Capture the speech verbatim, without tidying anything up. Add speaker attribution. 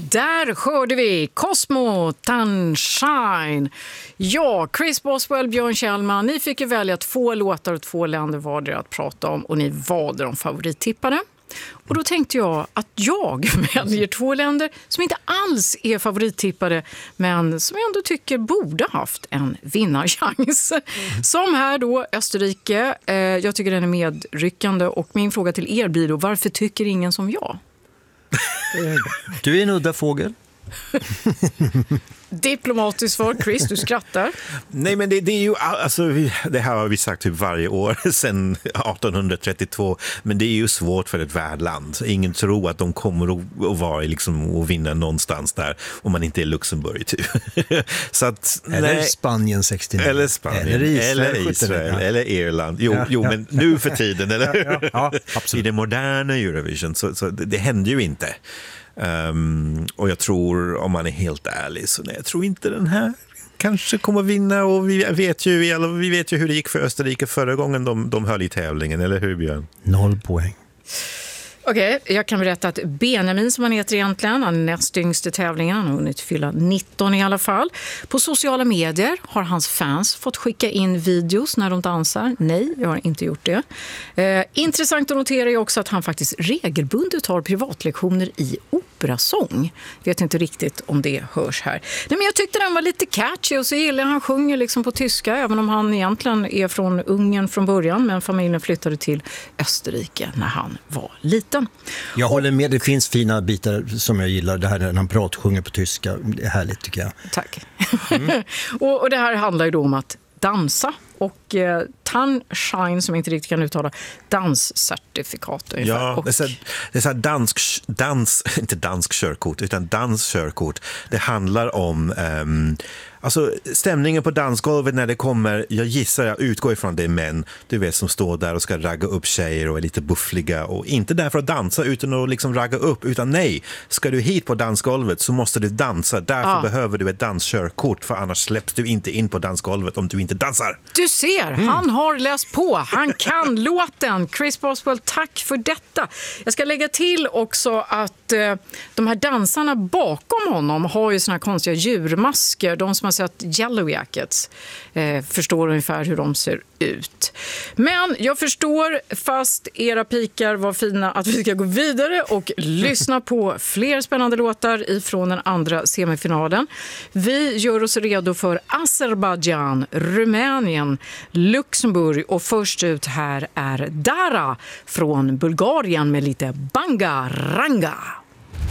Speaker 1: Där hörde vi Cosmo Sunshine. Ja, Chris Boswell, Björn Kjellman, ni fick ju välja två låtar och två länder vardera att prata om och ni valde de favorittippade. Och då tänkte jag att jag väljer två länder som inte alls är favorittippade men som jag ändå tycker borde haft en vinnarchans. Mm. Som här då, Österrike. Eh, jag tycker den är medryckande och min fråga till er blir då, varför tycker ingen som jag?
Speaker 2: Du är en udda fågel.
Speaker 1: Diplomatiskt svar, Chris, du skrattar.
Speaker 3: Nej, men det, det är ju, alltså, det här har vi sagt typ varje år sedan arton trettiotvå, men det är ju svårt för ett värdland. Ingen tror att de kommer att, att vara liksom, och vinna någonstans där om man inte är Luxemburg typ. Så att,
Speaker 2: eller nej, Spanien sextionio.
Speaker 3: Eller Spanien, eller Israel, eller, Israel, ja. Eller Irland. Jo, ja, jo ja. Men nu för tiden, eller hur? Ja, ja, absolut. I det moderna Eurovision, så, så det, det händer ju inte. Um, och jag tror, om man är helt ärlig, så nej, jag tror inte den här kanske kommer vinna. Och vi vet ju, vi vet ju hur det gick för Österrike förra gången de, de höll i tävlingen, eller hur, Björn?
Speaker 2: Noll poäng.
Speaker 1: Okej, okay, jag kan berätta att Benjamin, som han heter egentligen, han är näst yngst i tävlingen, han har hunnit fylla nitton i alla fall. På sociala medier har hans fans fått skicka in videos när de dansar. Nej, jag har inte gjort det. Eh, intressant att notera är också att han faktiskt regelbundet har privatlektioner i operasång. Vet inte riktigt om det hörs här. Nej, men jag tyckte den var lite catchy och så gillar han sjunger liksom på tyska, även om han egentligen är från Ungern från början, men familjen flyttade till Österrike när han var liten.
Speaker 2: Jag håller med, det finns fina bitar som jag gillar. Det här när han pratsjunger på tyska, det är härligt tycker jag.
Speaker 1: Tack. Mm. och, och det här handlar ju då om att dansa och eh, Sunshine, som jag inte riktigt kan uttala, danscertifikat ungefär.
Speaker 3: Ja,
Speaker 1: och...
Speaker 3: det är så, det är så dansk, dans, inte dansk körkort utan danskörkort. Det handlar om um, alltså stämningen på dansgolvet när det kommer, jag gissar, jag utgår ifrån det är män, du vet, som står där och ska ragga upp tjejer och är lite buffliga och inte där för att dansa utan att liksom ragga upp, utan nej, ska du hit på dansgolvet så måste du dansa, därför ja. behöver du ett danskörkort, för annars släpps du inte in på dansgolvet om du inte dansar.
Speaker 1: Du ser, mm. han har läst på, han kan låten. Chris Boswell, tack för detta. Jag ska lägga till också att eh, de här dansarna bakom honom har ju såna här konstiga djurmasker, de som har sett Yellow Jackets eh, förstår ungefär hur de ser ut. Men jag förstår, fast era pikar var fina, att vi ska gå vidare och lyssna på fler spännande låtar ifrån den andra semifinalen. Vi gör oss redo för Azerbaijan, Rumänien, Luxemburg och först ut här är Dara från Bulgarien med lite Banga Ranga.